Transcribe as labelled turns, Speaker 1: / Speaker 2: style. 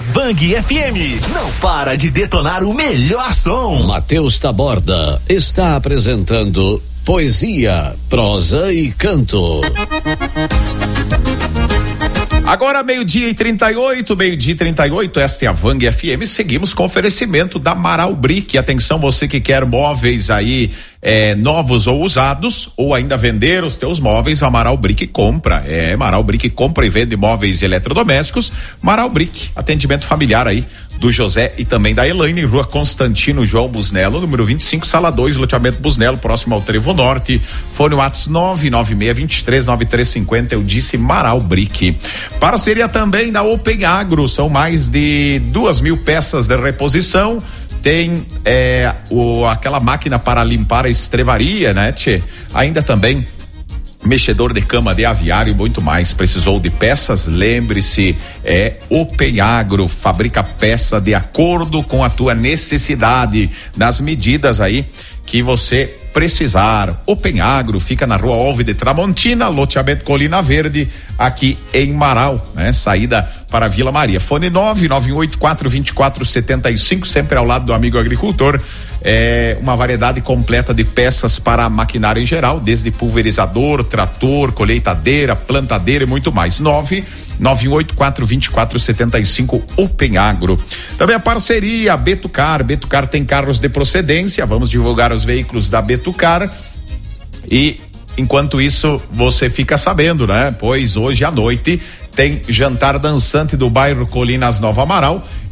Speaker 1: Vang FM não para de detonar o melhor som.
Speaker 2: Matheus Taborda está apresentando poesia, prosa e canto.
Speaker 3: Agora meio-dia e 38, esta é a Vang FM, seguimos com oferecimento da Amaral Brick. Atenção, você que quer móveis aí novos ou usados, ou ainda vender os teus móveis, a Amaral Brick compra. Amaral Brick compra e vende móveis eletrodomésticos. Amaral Brick, atendimento familiar aí do José e também da Elaine, Rua Constantino João Busnello, número 25, sala 2, loteamento Busnello, próximo ao Trevo Norte. Fone WhatsApp 996239350. Eu disse Amaral Brick. Parceria também da Open Agro, são mais de 2.000 peças de reposição. Tem aquela máquina para limpar a estrevaria, né, tchê? Ainda também mexedor de cama de aviário e muito mais. Precisou de peças? Lembre-se, Open Agro fabrica peça de acordo com a tua necessidade, nas medidas aí que você precisar. Open Agro fica na Rua Alve de Tramontina, loteamento Colina Verde, aqui em Marau, né? Saída para Vila Maria. Fone 991842475, sempre ao lado do amigo agricultor. Uma variedade completa de peças para maquinário em geral, desde pulverizador, trator, colheitadeira, plantadeira e muito mais. 991842475, Open Agro. Também a parceria Betucar. Betucar tem carros de procedência. Vamos divulgar os veículos da Betucar. E enquanto isso, você fica sabendo, né? Pois hoje à noite tem jantar dançante do bairro Colinas Nova Amaral.